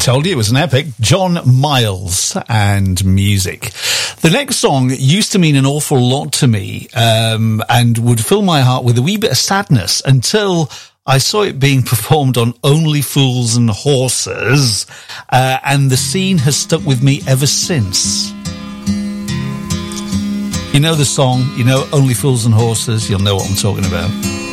Told you it was an epic. John Miles and music. The next song used to mean an awful lot to me, and would fill my heart with a wee bit of sadness until I saw it being performed on Only Fools and Horses, and the scene has stuck with me ever since. You know the song, you know Only Fools and Horses, you'll know what I'm talking about.